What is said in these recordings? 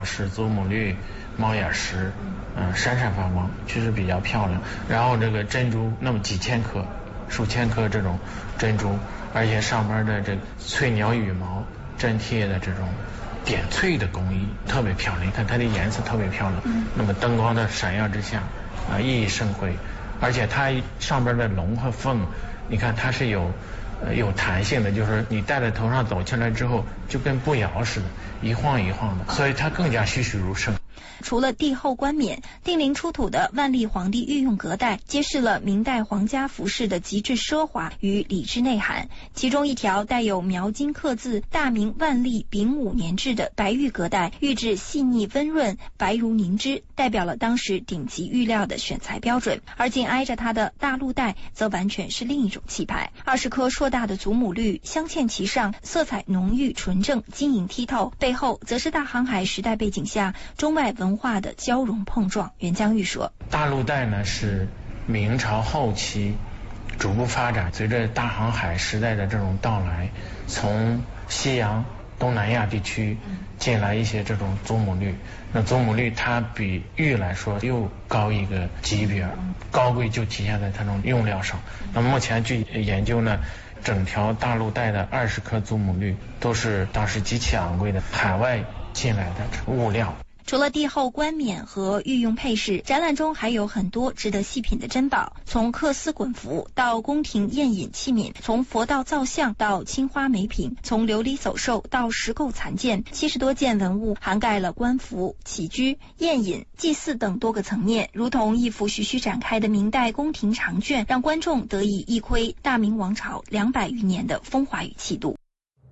是祖母绿、猫眼石，闪闪发光，确实比较漂亮。然后这个珍珠那么几千颗、数千颗这种珍珠，而且上面的这个翠鸟羽毛粘贴的这种点翠的工艺特别漂亮。你看它的颜色特别漂亮，那么灯光的闪耀之下，熠熠生辉。而且它上边的龙和凤，你看它是有弹性的，就是你戴在头上走起来之后，就跟步摇似的，一晃一晃的，所以它更加栩栩如生。 除了帝后冠冕，定陵出土的万历皇帝御用隔带，揭示了明代皇家服饰的极致奢华与礼制内涵。其中一条带有描金刻字“大明万历丙午年制”的白玉隔带，玉质细腻温润，白如凝脂，代表了当时顶级玉料的选材标准。而紧挨着它的大陆带，则完全是另一种气派。20颗硕大的祖母绿镶嵌其上，色彩浓郁纯正，晶莹剔透。背后则是大航海时代背景下中外文化的交融碰撞。袁江玉说， 大陆带呢是明朝后期逐步发展，随着大航海时代的这种到来，从西洋东南亚地区进来一些这种祖母绿。那祖母绿它比玉来说又高一个级别，高贵就体现在它这种用料上。那么目前据研究呢，整条大陆带的20颗祖母绿都是当时极其昂贵的海外进来的物料。 除了帝后冠冕和御用配饰，展览中还有很多值得细品的珍宝，从缂丝滚服到宫廷宴饮器皿，从佛道造像到青花梅品，从琉璃走兽到石构残件，70多件文物涵盖了官服、起居、宴饮、祭祀等多个层面，如同一幅徐徐展开的明代宫廷长卷，让观众得以一窥大明王朝200余年的風華與氣度。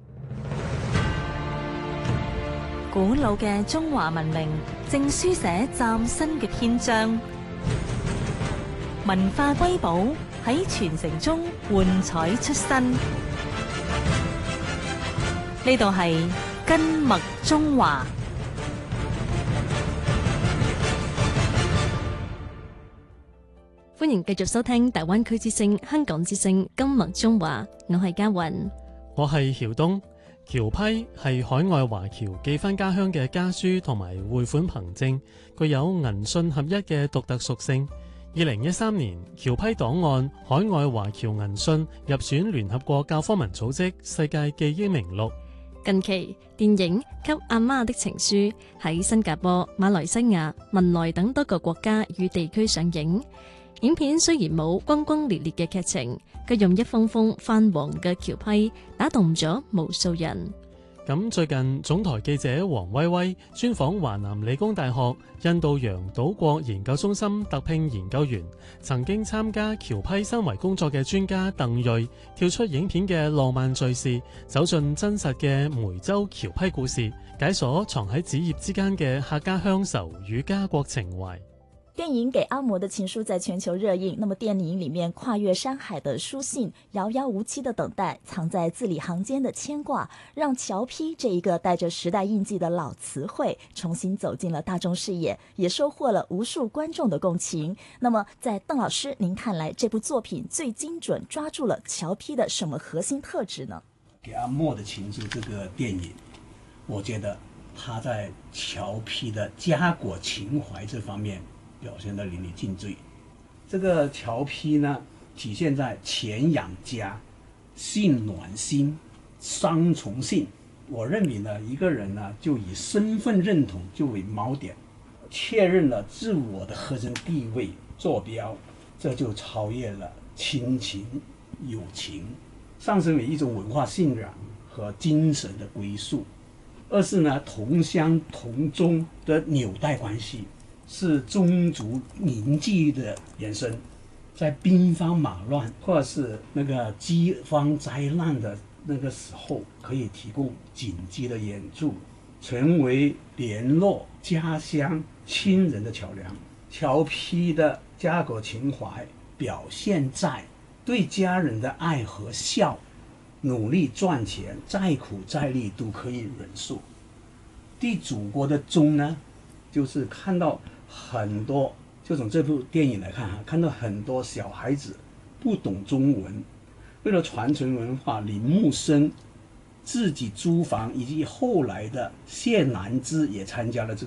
古老嘅中華文明正書寫嶄新嘅篇章，文化瑰寶喺傳承中喚彩出新。呢度係根脈中華。歡迎繼續收聽大灣區之聲、香港之聲根脈中華，我係嘉雲， 我係曉東。僑批係海外華僑寄返家鄉嘅家書同埋匯款憑證，具有銀信合一嘅獨特屬性。2013年，僑批檔案海外華僑銀信入選聯合國教科文組織世界記憶名錄。 近期，電影《給阿媽的情書》喺新加坡、馬來西亞、文萊等多個國家與地區上映。影片雖然冇轟轟烈烈嘅劇情，卻用一封封泛黃嘅僑批打動咗無數人。 咁最近總台記者黃威威專訪華南理工大學印度洋島國研究中心特聘研究員，曾經參加僑批申遺工作嘅專家鄧瑞，跳出影片嘅浪漫敘事，走進真實嘅梅州僑批故事，解鎖藏喺紙頁之間嘅客家鄉愁與家國情懷。 電影《給阿嬤的情書》在全球熱映，那麼電影裡面跨越山海的書信，遙遙無期的等待，藏在字裡行間的牽掛，讓僑批這一個帶着時代印記的老詞彙重新走進了大眾視野，也收穫了無數觀眾的共情。那麼在鄧老師您看來，這部作品最精準抓住了僑批的什麼核心特質呢？ 給阿嬤的情書這個電影，我覺得他在僑批的家國情懷這方面表現得淋漓盡致。這個僑批呢，體現在錢養家、信暖心、雙重信。我認為呢，一個人呢，就以身份認同就為錨點，確認了自我的核心地位坐標，這就超越了親情、友情，上升為一種文化信仰和精神的歸宿。二是呢，同鄉同宗的紐帶關係，是宗族凝聚的延伸，在兵荒馬亂或者是那個饑荒災難的那個時候，可以提供緊急的援助，成為聯絡家鄉親人的橋梁。僑批的家國情懷表現在對家人的愛和孝，努力賺錢，再苦再累都可以忍受。對祖國的忠呢，就是看到很多，就從這部電影來看哈，看到很多小孩子不懂中文，為了傳承文化，林木生自己租房，以及后来的谢南枝也参加了这